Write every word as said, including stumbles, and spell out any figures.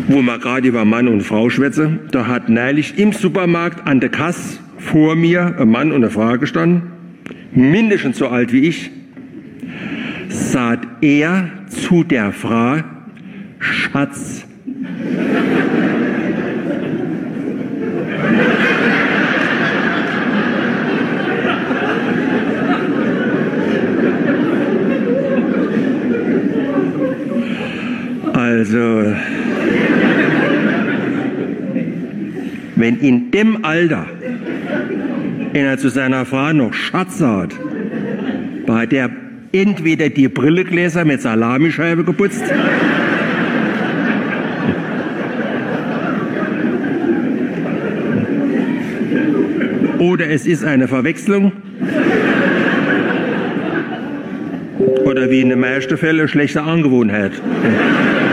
Wo wir gerade über Mann und Frau schwätzen, da hat neulich im Supermarkt an der Kasse vor mir ein Mann und eine Frau gestanden, mindestens so alt wie ich, sagt er zu der Frau, Schatz. Also, wenn in dem Alter einer zu seiner Frau noch Schatz sagt, bei der entweder die Brillegläser mit Salamischeibe geputzt oder es ist eine Verwechslung oder wie in den meisten Fällen schlechte Angewohnheit.